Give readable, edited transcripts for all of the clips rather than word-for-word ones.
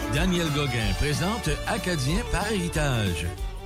Daniel Gauguin présente Acadien par héritage.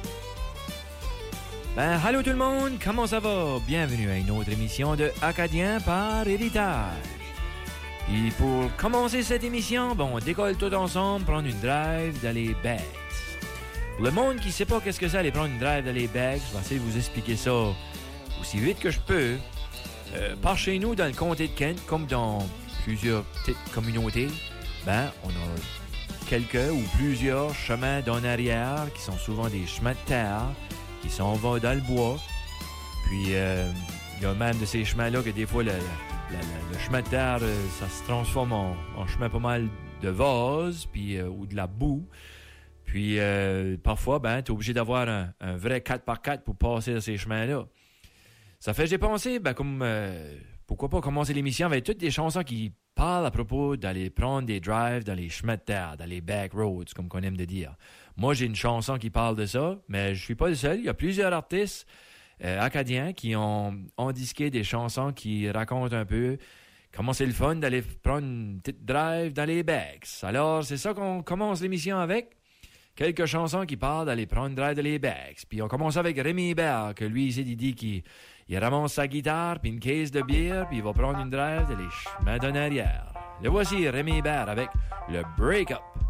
Allô tout le monde, comment ça va? Bienvenue à une autre émission de Acadien par héritage. Et pour commencer cette émission, on décolle tout ensemble, prendre une drive dans les bags. Pour le monde qui ne sait pas qu'est-ce que c'est aller prendre une drive dans les bags, je vais essayer de vous expliquer ça aussi vite que je peux. Par chez nous, dans le comté de Kent, comme dans plusieurs petites communautés, on a quelques ou plusieurs chemins d'en arrière qui sont souvent des chemins de terre qui s'en vont dans le bois. Puis, il y a même de ces chemins-là que des fois, le chemin de terre, ça se transforme en chemin pas mal de vase puis, ou de la boue. Puis, parfois, tu es obligé d'avoir un vrai 4x4 pour passer ces chemins-là. Ça fait, j'ai pensé, pourquoi pas commencer l'émission avec toutes des chansons qui parlent à propos d'aller prendre des drives dans les chemins de terre, dans les back roads, comme qu'on aime de dire. Moi, j'ai une chanson qui parle de ça, mais je suis pas le seul. Il y a plusieurs artistes acadiens qui ont disqué des chansons qui racontent un peu comment c'est le fun d'aller prendre une petite drive dans les bags. Alors, c'est ça qu'on commence l'émission avec. Quelques chansons qui parlent d'aller prendre une drive dans les bags. Puis on commence avec Rémi Hébert, que lui, il dit qu'il ramasse sa guitare, puis une caisse de bière, puis il va prendre une drive dans les chemins d'en arrière. Le voici, Rémi Hébert, avec le Break-Up.